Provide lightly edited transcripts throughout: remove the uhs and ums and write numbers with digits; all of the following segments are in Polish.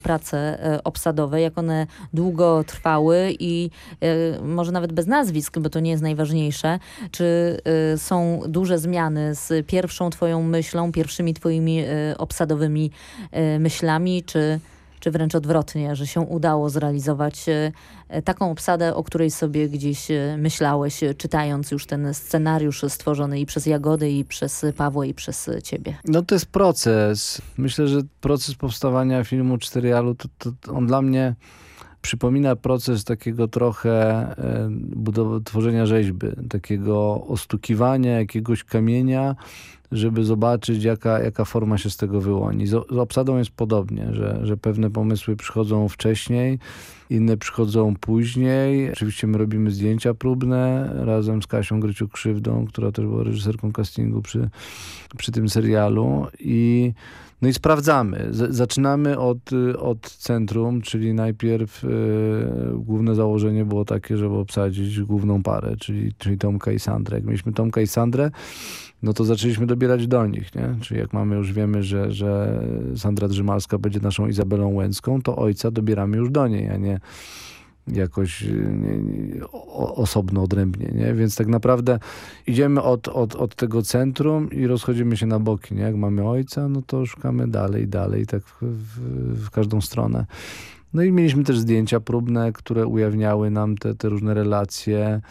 prace obsadowe, jak one długo trwały i może nawet bez nazwisk, bo to nie jest najważniejsze, czy są duże zmiany z pierwszą twoją myślą, pierwszymi twoimi obsadowymi myślami, czy wręcz odwrotnie, że się udało zrealizować taką obsadę, o której sobie gdzieś myślałeś, czytając już ten scenariusz stworzony i przez Jagodę, i przez Pawła, i przez ciebie? No to jest proces. Myślę, że proces powstawania filmu czy serialu, to on dla mnie przypomina proces takiego trochę tworzenia rzeźby, takiego ostukiwania jakiegoś kamienia, żeby zobaczyć, jaka forma się z tego wyłoni. Z obsadą jest podobnie, że pewne pomysły przychodzą wcześniej, inne przychodzą później. Oczywiście my robimy zdjęcia próbne razem z Kasią Gryciuk-Krzywdą, która też była reżyserką castingu przy tym serialu. No i sprawdzamy. Zaczynamy od centrum, czyli najpierw główne założenie było takie, żeby obsadzić główną parę, czyli Tomka i Sandrę. Jak mieliśmy Tomka i Sandrę, no to zaczęliśmy dobierać do nich, nie? Czyli jak już wiemy, że Sandra Drzymalska będzie naszą Izabelą Łęcką, to ojca dobieramy już do niej, a nie jakoś osobno, odrębnie, nie? Więc tak naprawdę idziemy od tego centrum i rozchodzimy się na boki, nie? Jak mamy ojca, no to szukamy dalej, tak w każdą stronę. No i mieliśmy też zdjęcia próbne, które ujawniały nam te różne relacje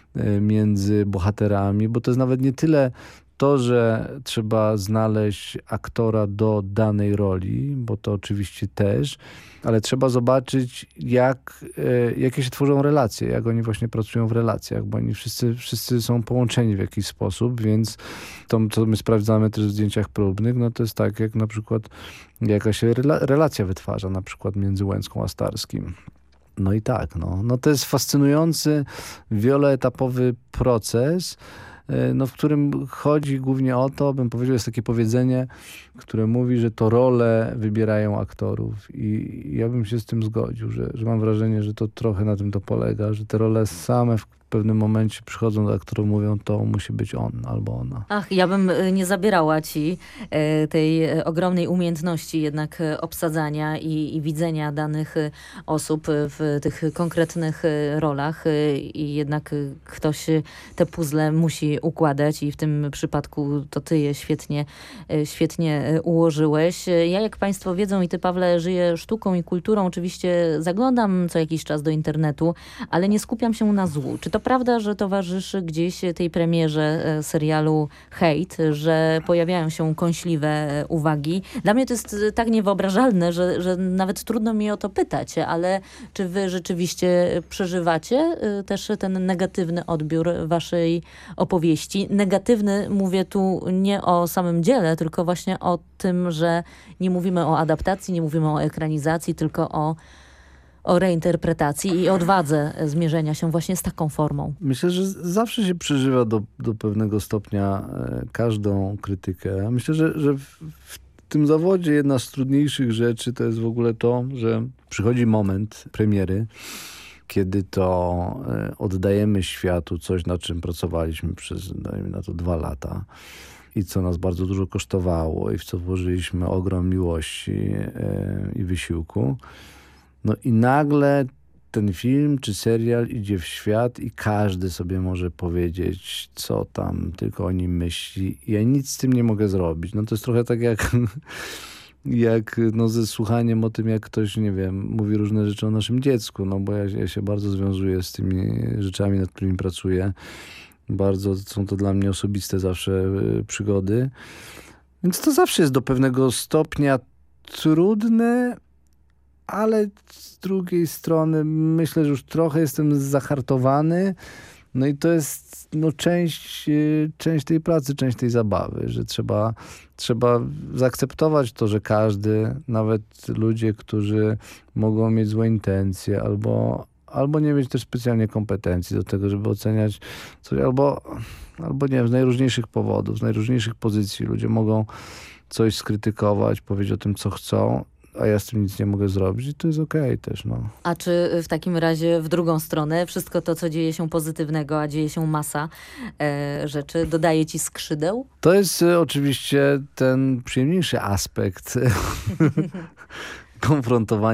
między bohaterami, bo to jest nawet nie tyle to, że trzeba znaleźć aktora do danej roli, bo to oczywiście też, ale trzeba zobaczyć, jakie się tworzą relacje, jak oni właśnie pracują w relacjach, bo oni wszyscy są połączeni w jakiś sposób, więc to, co my sprawdzamy też w zdjęciach próbnych, no to jest tak, jak na przykład jaka się relacja wytwarza, na przykład między Łęcką a Starskim. No i tak, no to jest fascynujący, wieloetapowy proces, no, w którym chodzi głównie o to, bym powiedział, jest takie powiedzenie, które mówi, że to role wybierają aktorów i ja bym się z tym zgodził, że mam wrażenie, że to trochę na tym to polega, że te role same w pewnym momencie przychodzą do aktorów, mówią, to musi być on albo ona. Ach, ja bym nie zabierała ci tej ogromnej umiejętności jednak obsadzania i widzenia danych osób w tych konkretnych rolach i jednak ktoś te puzzle musi układać i w tym przypadku to ty je świetnie ułożyłeś. Ja, jak państwo wiedzą i ty, Pawle, żyję sztuką i kulturą, oczywiście zaglądam co jakiś czas do internetu, ale nie skupiam się na złu. Czy to prawda, że towarzyszy gdzieś tej premierze serialu hejt, że pojawiają się kąśliwe uwagi? Dla mnie to jest tak niewyobrażalne, że nawet trudno mi o to pytać, ale czy wy rzeczywiście przeżywacie też ten negatywny odbiór waszej opowieści? Negatywny mówię tu nie o samym dziele, tylko właśnie o tym, że nie mówimy o adaptacji, nie mówimy o ekranizacji, tylko o reinterpretacji i odwadze zmierzenia się właśnie z taką formą. Myślę, że zawsze się przeżywa do pewnego stopnia każdą krytykę. Myślę, że w tym zawodzie jedna z trudniejszych rzeczy to jest w ogóle to, że przychodzi moment premiery, kiedy to oddajemy światu coś, nad czym pracowaliśmy przez, dajmy na to, 2 lata i co nas bardzo dużo kosztowało i w co włożyliśmy ogrom miłości i wysiłku. No i nagle ten film czy serial idzie w świat i każdy sobie może powiedzieć, co tam tylko o nim myśli. Ja nic z tym nie mogę zrobić. No to jest trochę tak jak ze słuchaniem o tym, jak ktoś, nie wiem, mówi różne rzeczy o naszym dziecku, no bo ja się bardzo związuję z tymi rzeczami, nad którymi pracuję. Bardzo są to dla mnie osobiste zawsze przygody. Więc to zawsze jest do pewnego stopnia trudne, ale z drugiej strony myślę, że już trochę jestem zahartowany. No i to jest część tej pracy, część tej zabawy, że trzeba zaakceptować to, że każdy, nawet ludzie, którzy mogą mieć złe intencje albo nie mieć też specjalnie kompetencji do tego, żeby oceniać coś, albo nie wiem, z najróżniejszych powodów, z najróżniejszych pozycji ludzie mogą coś skrytykować, powiedzieć o tym, co chcą, a ja z tym nic nie mogę zrobić i to jest okej też, no. A czy w takim razie w drugą stronę wszystko to, co dzieje się pozytywnego, a dzieje się masa rzeczy, dodaje ci skrzydeł? To jest oczywiście ten przyjemniejszy aspekt konfrontowanie